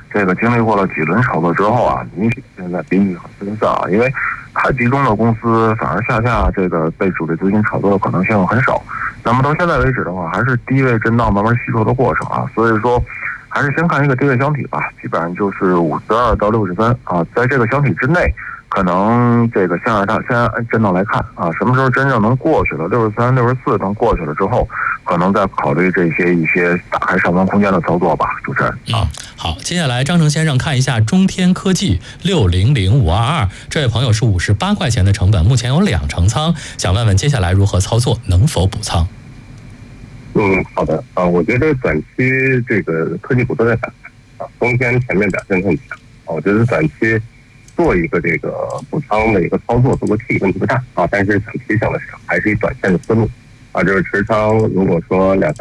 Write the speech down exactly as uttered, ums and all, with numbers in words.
这个经历过了几轮炒作之后啊，明显现在比你很分散啊，因为太集中的公司反而下下这个被主力资金炒作的可能性很少。那么到现在为止的话，还是低位震荡慢慢吸收的过程啊，所以说还是先看一个低位箱体吧，基本上就是五十二到六十三啊，在这个箱体之内，可能这个先按它先按震荡来看啊，什么时候真正能过去了，六十三、六十四能过去了之后，可能再考虑这些一些打开上方空间的操作吧，主持人啊。 嗯，好，接下来张成先生看一下中天科技六零零五二二，这位朋友是五十八块钱的成本，目前有两成仓，想问问接下来如何操作，能否补仓？ 嗯，好的啊，我觉得短期这个科技股都在反弹啊，中天前面表现很强啊，我觉得短期做一个这个补仓的一个操作做个 T 问题不大啊，但是想提醒的是，还是以短线的思路啊，就是持仓如果说两